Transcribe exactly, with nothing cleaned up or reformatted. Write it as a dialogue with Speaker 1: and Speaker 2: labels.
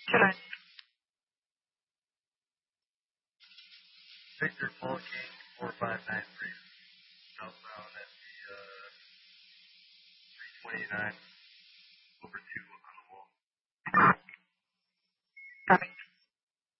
Speaker 1: Sure.
Speaker 2: Victor Paul King, four five nine three, southbound at the uh, three twenty-nine